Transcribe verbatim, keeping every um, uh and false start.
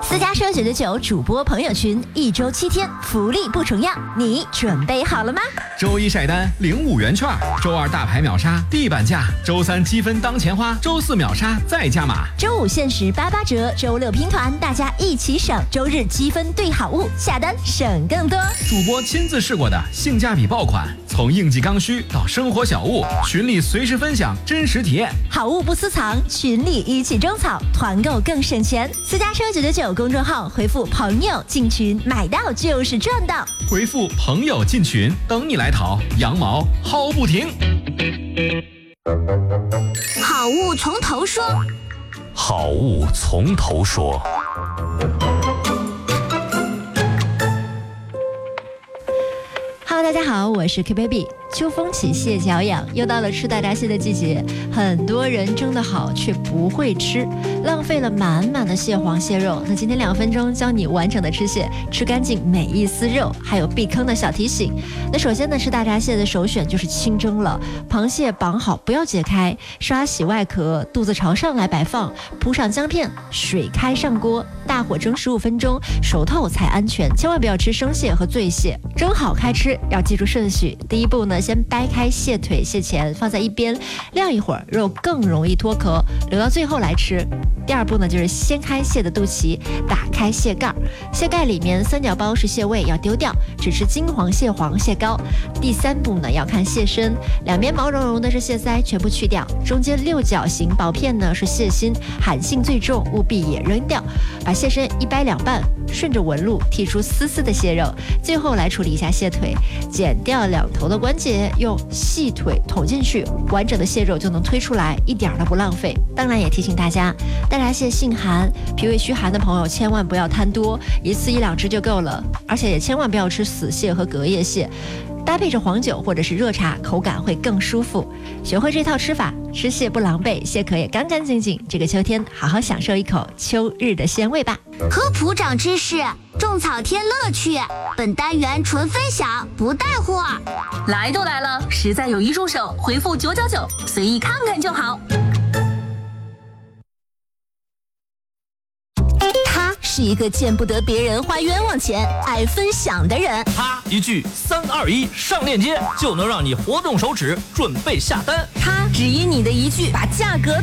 私家车九九九主播朋友群，一周七天，福利不重样，你准备好了吗？ 周一晒单领五元券，周二大牌秒杀地板价，周三积分当钱花，周四秒杀再加码， 周五限时八八折，周六拼团，大家一起省，周日积分兑好物，下单省更多。 主播亲自试过的性价比爆款，从应季刚需到生活小物，群里随时分享真实体验， 好物不私藏，群里一起种草，团购更省钱。私家车九九九公众号回复朋友进群，买到就是赚到。 回复朋友进群，等你来淘，羊毛薅不停。 好物从头说， 好物从头说。 Hello， 大家好，我是 K Baby。秋风起，蟹脚痒，又到了吃大闸蟹的季节。很多人蒸得好，却不会吃，浪费了满满的蟹黄蟹肉。那今天两分钟教你完整的吃蟹，吃干净每一丝肉，还有避坑的小提醒。那首先呢，吃大闸蟹的首选就是清蒸了。螃蟹绑好，不要解开，刷洗外壳，肚子朝上来摆放，铺上姜片，水开上锅，大火蒸十五分钟，熟透才安全。千万不要吃生蟹和醉蟹。蒸好开吃，要记住顺序。第一步呢，先掰开蟹腿蟹钳放在一边晾一会儿，肉更容易脱壳，留到最后来吃。第二步呢，就是掀开蟹的肚脐，打开蟹盖，蟹盖里面三角包是蟹胃，要丢掉，只吃金黄蟹黄蟹膏。第三步呢，要看蟹身，两边毛茸茸的是蟹腮，全部去掉，中间六角形薄片呢是蟹心，寒性最重，务必也扔掉。把蟹身一掰两半，顺着纹路剔出丝丝的蟹肉，最后来处理一下蟹腿，剪掉两头的关节，用细腿捅进去，完整的蟹肉就能推出来，一点都不浪费。当然也提醒大家，大闸蟹性寒，脾胃虚寒的朋友千万不要贪多，一次一两只就够了，而且也千万不要吃死蟹和隔夜蟹，搭配着黄酒或者是热茶，口感会更舒服。学会这套吃法，吃蟹不狼狈，蟹壳也干干净净。这个秋天，好好享受一口秋日的鲜味吧。 科普长知识，种草添乐趣。本单元纯分享，不带货。 来都来了，实在有一入手，回复九九九，随意看看就好。 他是一个见不得别人花冤枉钱，爱分享的人。 他一句三二一上链接，就能让你活动手指准备下单。 他只因你的一句把价格